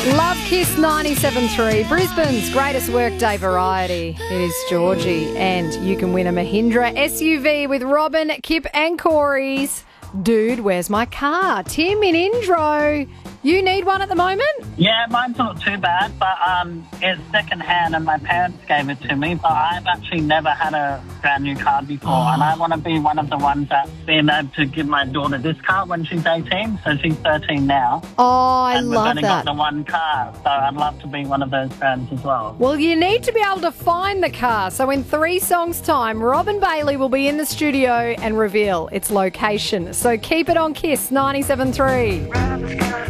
Love Kiss 97.3, Brisbane's greatest workday variety. It is Georgie, and you can win a Mahindra SUV with Robin, Kip and Corey's Dude, Where's My Car? Tim in Indro. You need one at the moment? Yeah, mine's not too bad, but it's second-hand and my parents gave it to me, but I've actually never had a brand new car before, and I want to be one of the ones that's being able to give my daughter this car when she's 18, so she's 13 now. Oh, I and love we've only that. got the one car, so I'd love to be one of those brands as well. Well, you need to be able to find the car, so in 3 songs' time, Robin Bailey will be in the studio and reveal its location. So keep it on Kiss 97.3.